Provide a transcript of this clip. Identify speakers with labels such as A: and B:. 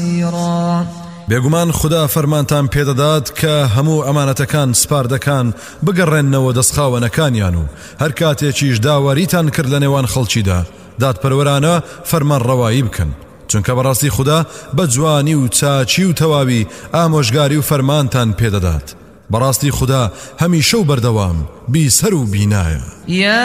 A: بصيرا.
B: بێگومان خدا فەرمانتان پێدەدات کە هەموو ئەمانەتەکان سپاردەکان بگەڕێننەوە دەستخاوەنەکانیان و هەر کاتێکیش داواریتان کرد لە نێوان خەڵکیدا دادپەروەرانە فەرمانڕەوایی بکەن، چونکە بەڕاستی خدا بە جوانی و چاچی و تەواوی ئامۆژگاری و فەرمانتان پێدەدات. بەڕاستی خدا هەمیشە و بەردەوام بیسەر و بینایە.